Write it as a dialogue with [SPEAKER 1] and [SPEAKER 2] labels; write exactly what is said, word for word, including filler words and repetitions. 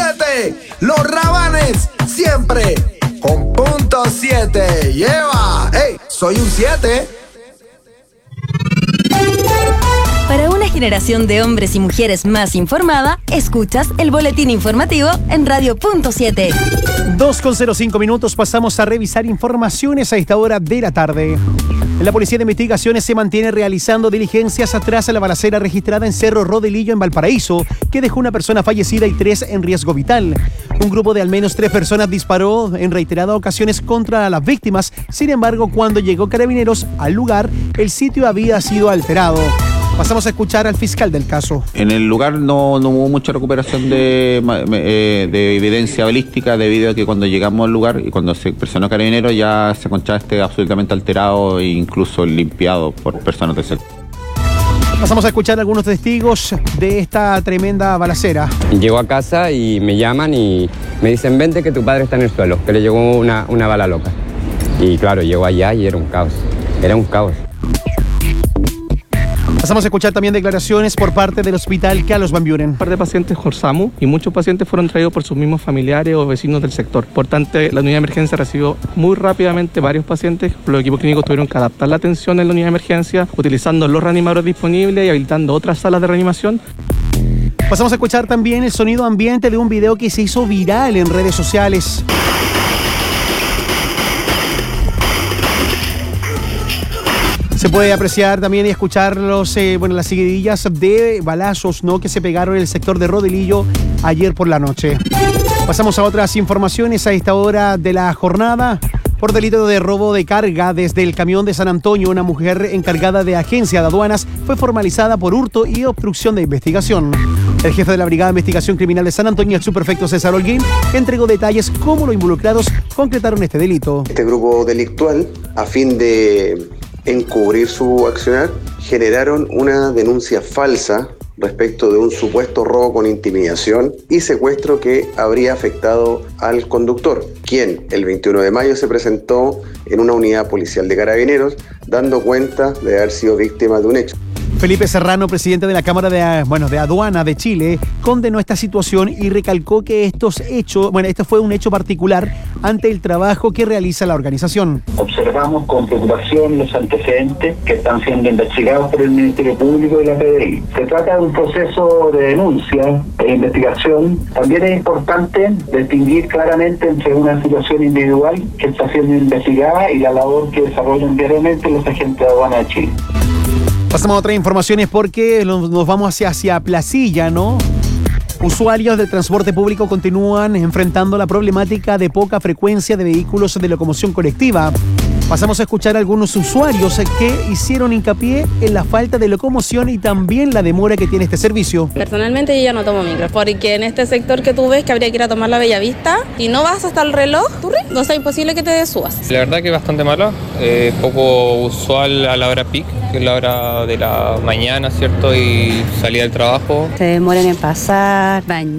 [SPEAKER 1] siete. Los Rabanes, siempre con punto siete. Lleva, hey, soy un siete.
[SPEAKER 2] Para una generación de hombres y mujeres más informada, escuchas el boletín informativo en Radio Punto siete.
[SPEAKER 3] dos con cero cinco minutos, pasamos a revisar informaciones a esta hora de la tarde. La Policía de Investigaciones se mantiene realizando diligencias tras la balacera registrada en Cerro Rodelillo, en Valparaíso, que dejó una persona fallecida y tres en riesgo vital. Un grupo de al menos tres personas disparó en reiteradas ocasiones contra las víctimas. Sin embargo, cuando llegó Carabineros al lugar, el sitio había sido alterado. Pasamos a escuchar al fiscal del caso.
[SPEAKER 4] En el lugar no, no hubo mucha recuperación de, eh, de evidencia balística, debido a que cuando llegamos al lugar y cuando se personó Carabineros ya se encontraba este absolutamente alterado e incluso limpiado por personas del sector.
[SPEAKER 3] Pasamos a escuchar a algunos testigos de esta tremenda balacera.
[SPEAKER 5] Llego a casa y me llaman y me dicen: vente que tu padre está en el suelo, que le llegó una, una bala loca. Y claro, llego allá y era un caos, era un caos.
[SPEAKER 3] Pasamos a escuchar también declaraciones por parte del hospital Carlos Van Buren.
[SPEAKER 6] Un par de pacientes Jorsamu y muchos pacientes fueron traídos por sus mismos familiares o vecinos del sector. Por tanto, la unidad de emergencia recibió muy rápidamente varios pacientes. Los equipos clínicos tuvieron que adaptar la atención en la unidad de emergencia, utilizando los reanimadores disponibles y habilitando otras salas de reanimación.
[SPEAKER 3] Pasamos a escuchar también el sonido ambiente de un video que se hizo viral en redes sociales. Se puede apreciar también y escuchar los, eh, bueno, las seguidillas de balazos, ¿no?, que se pegaron en el sector de Rodelillo ayer por la noche. Pasamos a otras informaciones a esta hora de la jornada. Por delito de robo de carga desde el camión de San Antonio, una mujer encargada de agencia de aduanas fue formalizada por hurto y obstrucción de investigación. El jefe de la Brigada de Investigación Criminal de San Antonio, el subprefecto César Holguín, entregó detalles cómo los involucrados concretaron este delito.
[SPEAKER 7] Este grupo delictual, a fin de encubrir su accionar, generaron una denuncia falsa respecto de un supuesto robo con intimidación y secuestro que habría afectado al conductor, quien el veintiuno de mayo se presentó en una unidad policial de Carabineros, dando cuenta de haber sido víctima de un hecho.
[SPEAKER 3] Felipe Serrano, presidente de la Cámara de, bueno, de Aduana de Chile, condenó esta situación y recalcó que estos hechos, bueno, esto fue un hecho particular ante el trabajo que realiza la organización.
[SPEAKER 8] Observamos con preocupación los antecedentes que están siendo investigados por el Ministerio Público y la P D I. Se trata de un proceso de denuncia e investigación. También es importante distinguir claramente entre una situación individual que está siendo investigada y la labor que desarrollan diariamente los agentes de Aduana de Chile.
[SPEAKER 3] Pasamos a otras informaciones porque nos vamos hacia, hacia Placilla, ¿no? Usuarios del transporte público continúan enfrentando la problemática de poca frecuencia de vehículos de locomoción colectiva. Pasamos a escuchar a algunos usuarios que hicieron hincapié en la falta de locomoción y también la demora que tiene este servicio.
[SPEAKER 9] Personalmente yo ya no tomo micro, porque en este sector que tú ves que habría que ir a tomar la Bellavista y no vas hasta el reloj, no es imposible que te subas.
[SPEAKER 10] La verdad que es bastante mala, eh, poco usual a la hora peak, que es la hora de la mañana, ¿cierto? Y salida del trabajo.
[SPEAKER 11] Se demoran en pasar, bañar.